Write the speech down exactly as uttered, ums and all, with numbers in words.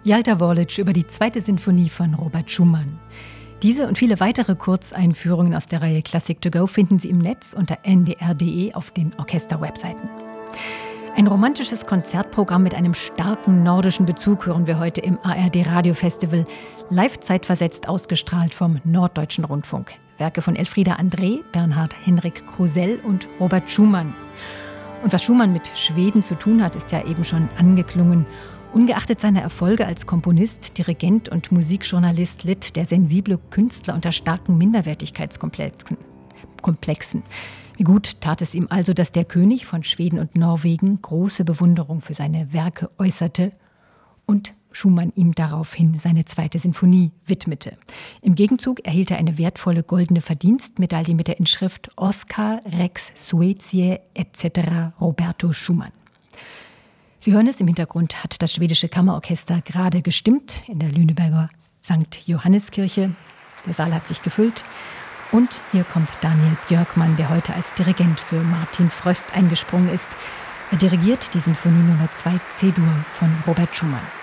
Jalta Worlic über die zweite Sinfonie von Robert Schumann. Diese und viele weitere Kurzeinführungen aus der Reihe Classic to go finden Sie im Netz unter n d r punkt d e auf den Orchesterwebseiten. Ein romantisches Konzertprogramm mit einem starken nordischen Bezug hören wir heute im A R D Radiofestival, live zeitversetzt ausgestrahlt vom Norddeutschen Rundfunk. Werke von Elfriede André, Bernhard Henrik Krusell und Robert Schumann. Und was Schumann mit Schweden zu tun hat, ist ja eben schon angeklungen. Ungeachtet seiner Erfolge als Komponist, Dirigent und Musikjournalist litt der sensible Künstler unter starken Minderwertigkeitskomplexen. Komplexen. Wie gut tat es ihm also, dass der König von Schweden und Norwegen große Bewunderung für seine Werke äußerte und Schumann ihm daraufhin seine zweite Sinfonie widmete. Im Gegenzug erhielt er eine wertvolle goldene Verdienstmedaille mit der Inschrift Oscar Rex Suetie et cetera Roberto Schumann. Sie hören es, im Hintergrund hat das schwedische Kammerorchester gerade gestimmt in der Lüneburger Sankt Johanneskirche. Der Saal hat sich gefüllt. Und hier kommt Daniel Björkman, der heute als Dirigent für Martin Fröst eingesprungen ist. Er dirigiert die Sinfonie Nummer zwei C-Dur von Robert Schumann.